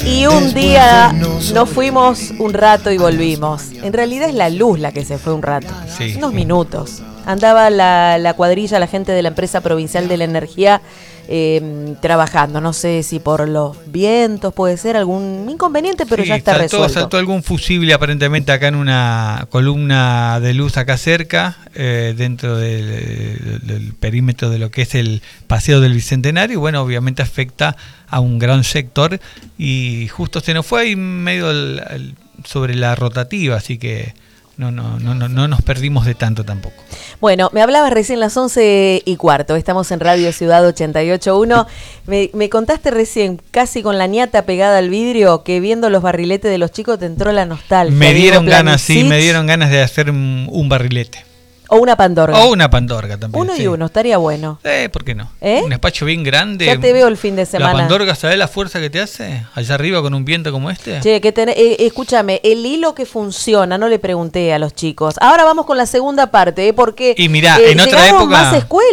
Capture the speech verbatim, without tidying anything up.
Y un día nos fuimos un rato y volvimos. En realidad es la luz la que se fue un rato. Sí. Unos minutos. Andaba la, la cuadrilla, la gente de la empresa provincial de la energía eh, trabajando. No sé si por los vientos puede ser algún inconveniente, pero sí, ya está saltó, resuelto. Saltó algún fusible aparentemente acá en una columna de luz acá cerca, eh, dentro del, del perímetro de lo que es el Paseo del Bicentenario. Y bueno, obviamente afecta a un gran sector y justo se nos fue ahí medio el, el, sobre la rotativa, así que no, no, no, no, no nos perdimos de tanto tampoco. Bueno, me hablabas recién las once y cuarto, estamos en Radio Ciudad ochenta y ocho punto uno. Me, me contaste recién, casi con la ñata pegada al vidrio, que viendo los barriletes de los chicos te entró la nostalgia. Me dieron Digo, ganas, sí, Planich, me dieron ganas de hacer un, un barrilete. O una pandorga. O una pandorga también. Uno sí. y uno, estaría bueno. Eh, ¿por qué no? ¿Eh? Un espacio bien grande. Ya te veo el fin de semana. La pandorga, ¿sabés la fuerza que te hace? Allá arriba con un viento como este. Che, que ten, eh, escúchame, el hilo que funciona, no le pregunté a los chicos. Ahora vamos con la segunda parte, ¿eh? Porque y mirá, eh, en otra llegamos época más escuelas.